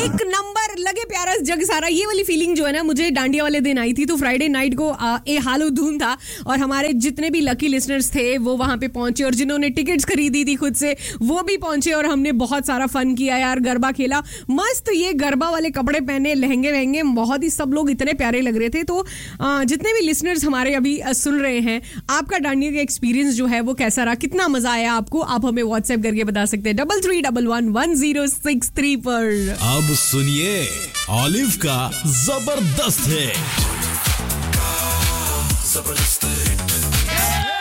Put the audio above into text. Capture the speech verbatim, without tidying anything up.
एक नंबर लगे प्यारा जग सारा। ये वाली फीलिंग जो है ना मुझे डांडिया वाले दिन आई थी। तो फ्राइडे नाइट को आ, ए हालो धूम था और हमारे जितने भी लकी लिसनर्स थे वो वहां पे पहुंचे और जिन्होंने टिकट्स खरीदी थी खुद से वो भी पहुंचे और हमने बहुत सारा फन किया यार, गरबा खेला मस्त। ये गरबा वाले कपड़े पहने, लहंगे वहंगे, बहुत ही सब लोग इतने प्यारे लग रहे थे। तो आ, जितने भी लिसनर्स हमारे अभी सुन रहे हैं, आपका डांडिया का एक्सपीरियंस जो है वो कैसा रहा, कितना मजा आया आपको, आप हमें व्हाट्सएप करके बता सकते हैं double three double one one zero six three पर। अब सुनिए ऑलिव का जबरदस्त है।